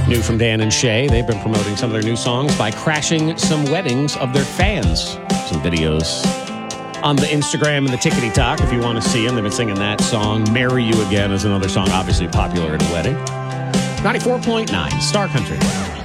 New from Dan and Shay. They've been promoting some of their new songs by crashing some weddings of their fans. Some videos on the Instagram and the Tickety Talk if you want to see them. They've been singing that song. Marry You Again is another song obviously popular at a wedding. 94.9 Star Country.